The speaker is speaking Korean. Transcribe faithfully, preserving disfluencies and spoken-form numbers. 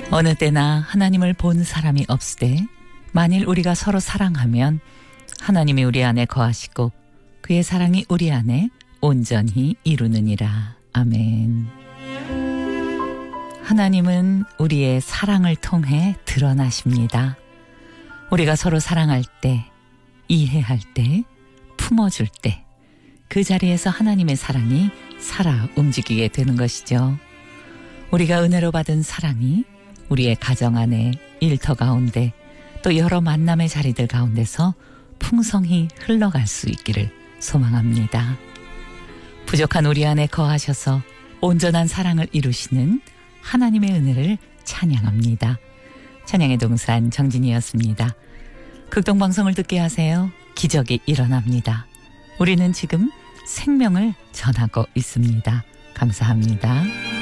어느 때나 하나님을 본 사람이 없으되 만일 우리가 서로 사랑하면 하나님이 우리 안에 거하시고 그의 사랑이 우리 안에 온전히 이루느니라. 아멘. 하나님은 우리의 사랑을 통해 드러나십니다. 우리가 서로 사랑할 때, 이해할 때, 품어줄 때, 그 자리에서 하나님의 사랑이 살아 움직이게 되는 것이죠. 우리가 은혜로 받은 사랑이 우리의 가정 안에, 일터 가운데, 또 여러 만남의 자리들 가운데서 풍성히 흘러갈 수 있기를 소망합니다. 부족한 우리 안에 거하셔서 온전한 사랑을 이루시는 하나님의 은혜를 찬양합니다. 찬양의 동산 정진이었습니다. 극동방송을 듣게 하세요. 기적이 일어납니다. 우리는 지금 생명을 전하고 있습니다. 감사합니다.